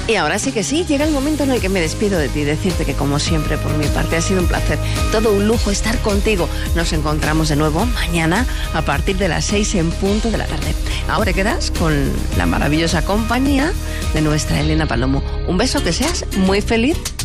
Y ahora sí que sí, llega el momento en el que me despido de ti, decirte que como siempre por mi parte ha sido un placer, todo un lujo estar contigo. Nos encontramos de nuevo mañana a partir de las 6 en punto de la tarde. Ahora te quedas con la maravillosa compañía de nuestra Elena Palomo. Un beso, que seas muy feliz